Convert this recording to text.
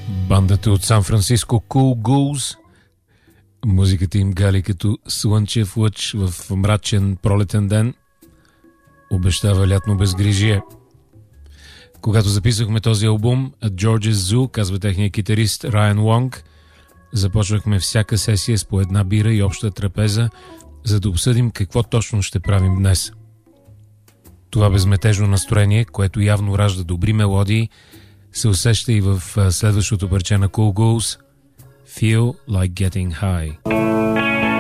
Бандата от Сан Франциско Cool Ghouls. Музиката им гали като слънчев лъч в мрачен пролетен ден. Обещава лятно безгрижие. Когато записвахме този албум, George's Zoo, казва техният китарист Райан Лонг, започвахме всяка сесия с по една бира и обща трапеза, за да обсъдим какво точно ще правим днес. Това безметежно настроение, което явно ражда добри мелодии, се усеща и в следващото парче на Cool Ghouls, Feel Like Getting High.